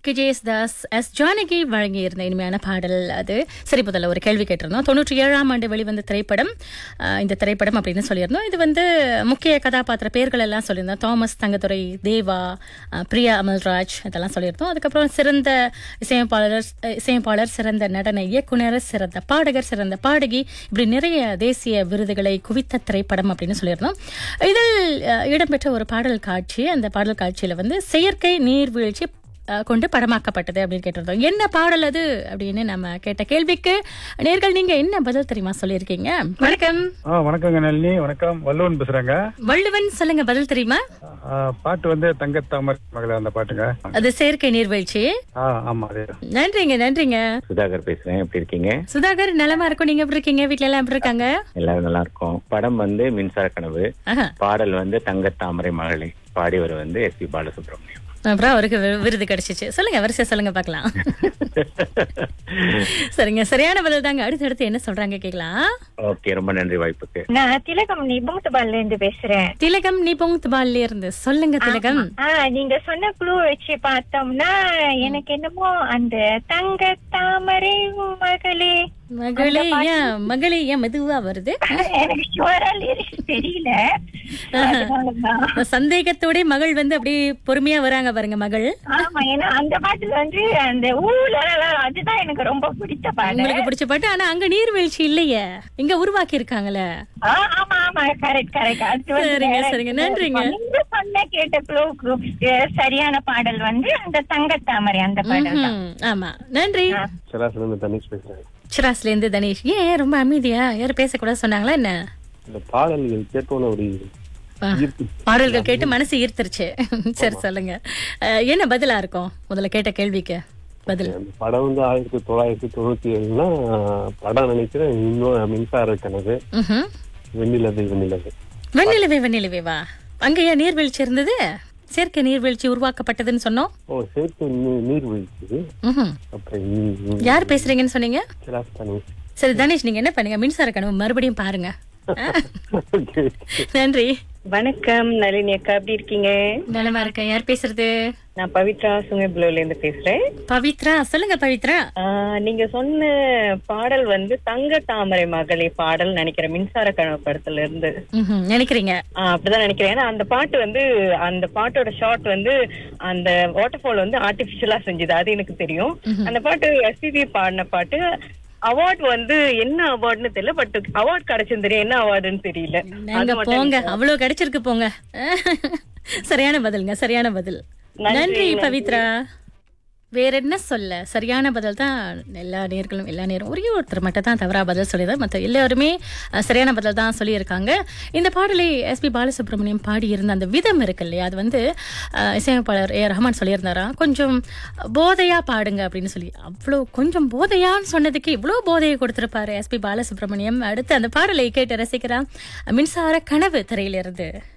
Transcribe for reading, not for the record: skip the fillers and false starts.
KJS Das S Janaki வழங்கியிருந்த இனிமையான பாடல் அது. சரி, முதல்ல ஒரு கேள்வி கேட்டிருந்தோம். 97ஆம் ஆண்டு வெளிவந்த திரைப்படம் இந்த திரைப்படம் அப்படின்னு சொல்லியிருந்தோம். இது வந்து முக்கிய கதாபாத்திர பெயர்கள் எல்லாம் சொல்லியிருந்தோம். தாமஸ் தங்கத்துரை, தேவா, பிரியா அமல்ராஜ் இதெல்லாம் சொல்லியிருந்தோம். அதுக்கப்புறம் சிறந்த இசையமைப்பாளர், சிறந்த நடன இயக்குனர், சிறந்த பாடகர், சிறந்த பாடகி, இப்படி நிறைய தேசிய விருதுகளை குவித்த திரைப்படம் அப்படின்னு சொல்லியிருந்தோம். இதில் இடம்பெற்ற ஒரு பாடல் காட்சி, அந்த பாடல் காட்சியில வந்து செயற்கை நீர்வீழ்ச்சி கொண்டு படமாக்கப்பட்டது அப்படின்னு கேட்டிருந்தோம். என்ன பாடல் அது அப்படின்னு நம்ம கேட்ட கேள்விக்கு நேர்கள் நீங்க என்ன பதில் தெரியுமா சொல்லியிருக்கீங்க? வணக்கம். வணக்கங்க நளினி. வணக்கம், வள்ளுவன் பேசுறேங்க. வள்ளுவன், சொல்லுங்க, பதில் தெரியுமா? பாட்டு வந்து தங்கத்தாமரை மகள அந்த பாட்டுங்க. அது செயற்கை நீர்வீழ்ச்சி. ஆமா, அதே. நன்றிங்க. சுதாகர் பேசுறேன். எப்படி இருக்கீங்க? சுதாகர், நலமா இருக்கும். நீங்க எப்படி இருக்கீங்க? வீட்டுல எல்லாம் எப்படி இருக்காங்க? எல்லாரும் நல்லா இருக்கும். படம் வந்து மின்சார கனவு, பாடல் வந்து தங்கத்தாமரை மகளே, பாடியவர் வந்து SP பாலசுப்ரமணியம். அப்புறம் அவருக்கு விருது கிடைச்சிச்சு. சொல்லுங்க, வரிசையா சொல்லுங்க பாக்கலாம். சரிங்க, சரியான பதில் தாங்க. அடுத்து என்ன சொல்றாங்க கேக்கலாம். ஓகே, ரொம்ப நன்றி வாய்ப்புக்கு. நான் திலகம் நிபுங் தபால்ல இருந்து பேசுறேன். திலகம் நிபுங் தபால்ல இருந்து சொல்லுங்க திலகம். நீங்க சொன்ன க்ளூ வச்சு பார்த்தோம்னா எனக்கு என்னமோ அந்த தங்க தாமரை மகளே ஏன் மெதுவா வருது? எனக்கு ஷுவரா லிரிக்ஸ் தெரியல. சந்தேகத்தோட மகள் வந்து அப்படியே பொறுமையா வராங்க பாருங்க மகள். ஆமா, ஏன்னா அந்த பாட்டுல வந்து அந்த ஊழல் அதுதான் எனக்கு ரொம்ப பிடிச்ச பாட்டு. உங்களுக்கு பிடிச்ச பாட்டு. ஆனா அங்க நீர்வீழ்ச்சி இல்லையே, இங்க உருவாக்கி இருக்காங்கல்ல. ஆமா, கரெக்ட். சரிங்க, நன்றிங்க. நீங்க சொன்ன கேட்ட க்ளூ சரியான பாடல் வந்து அந்த தங்கத்தாமரை அந்த பாடல் தான். ஆமா, நன்றி. தனிஷ் பேசுறேன். சிராஸ்ல இருந்து தனேஷ். ஏன் ரொம்ப அமைதியா? யாரும் பேசக்கூடாது சொன்னாங்களா என்ன? இந்த பாடல்கள் கேட்டோன்னு ஒரு பாடல்கள் கேட்டு மனசு ஈர்த்துருச்சு. சரி, சொல்லுங்க, என்ன பதிலா இருக்கும் முதல்ல கேட்ட கேள்விக்கு பதில்? படம் வந்து 1997 படம் நினைக்கிறேன். இன்னும் மின்சார கனவு, வெண்ணிலவேவா. அங்கயா நீர்வீழ்ச்சி இருந்தது? செயற்கை நீர்வீழ்ச்சி உருவாக்கப்பட்டதுன்னு சொன்னோம். செயற்கை நீர்வீழ்ச்சி. யார் பேசுறீங்கன்னு சொன்னீங்க? சரி தனேஷ், நீங்க என்ன பண்ணுங்க, மின்சார கனவு மறுபடியும் பாருங்க. நன்றி. வணக்கம் நளினி அக்கா, எப்படி இருக்கீங்க? நலமா இருக்கேன். யார் பேசுறது? நான் பவித்ரா சுங்கபுலோல இருந்து பேசுறேன். பவித்ரா, சொல்லுங்க பவித்ரா. நீங்க சொன்ன பாடல் வந்து தங்க தாமரை மகளே பாடல் நினைக்கிறேன், மின்சார கனவு படத்துல இருந்து நினைக்கிறீங்க? அப்படிதான் நினைக்கிறேன். ஏன்னா அந்த பாட்டு வந்து அந்த பாட்டோட ஷாட் வந்து அந்த வாட்டர் ஃபால் வந்து ஆர்டிபிஷியலா செஞ்சது, அது எனக்கு தெரியும். அந்த பாட்டு SPB பாடின பாட்டு. அவார்ட் வந்து என்ன அவார்டுன்னு தெரியல, பட் அவார்ட் கிடைச்சது தெரியும், என்ன அவார்டுன்னு தெரியல. போங்க, அவ்வளவு கிடைச்சிருக்கு போங்க. சரியான பதில்ங்க, சரியான பதில். நன்றி பவித்ரா. வேற என்ன சொல்ல, சரியான பதில் தான். எல்லா நேரம் ஒரே ஒருத்தர் மட்டும் தான் தவறா பதில் சொல்லிதான், மற்ற எல்லாருமே சரியான பதில் தான் சொல்லியிருக்காங்க. இந்த பாடலை SP பாலசுப்ரமணியம் பாடி இருந்த அந்த விதம் இருக்கு இல்லையா, அது வந்து இசையமைப்பாளர் ரஹ்மான் சொல்லியிருந்தாரா, கொஞ்சம் போதையா பாடுங்க அப்படின்னு சொல்லி. அவ்வளோ கொஞ்சம் போதையான்னு சொன்னதுக்கு இவ்வளோ போதையை கொடுத்திருப்பாரு SP பாலசுப்ரமணியம். அடுத்து அந்த பாடலை கேட்டு ரசிக்கிறான் மின்சார கனவு திரையிலிருந்து.